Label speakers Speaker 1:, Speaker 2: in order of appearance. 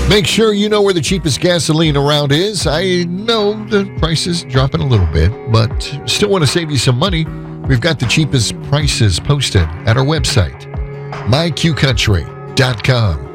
Speaker 1: Make sure you know where the cheapest gasoline around is. I know the price is dropping a little bit, but still want to save you some money. We've got the cheapest prices posted at our website, myqcountry.com.